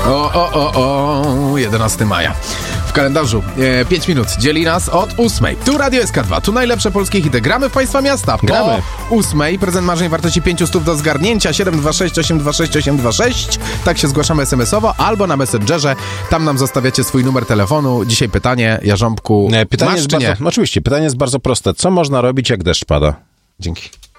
11 maja. W kalendarzu 5 minut dzieli nas od 8. Tu Radio SK2, tu najlepsze polskie hity. Gramy w Państwa miasta. Gramy. Po 8 prezent marzeń wartości 500 do zgarnięcia 726 826 826. Tak się zgłaszamy SMS-owo albo na Messengerze. Tam nam zostawiacie swój numer telefonu. Dzisiaj pytanie, Jarząbku, Pytanie masz jest czy nie? Oczywiście, pytanie jest bardzo proste. Co można robić, jak deszcz pada? Dzięki.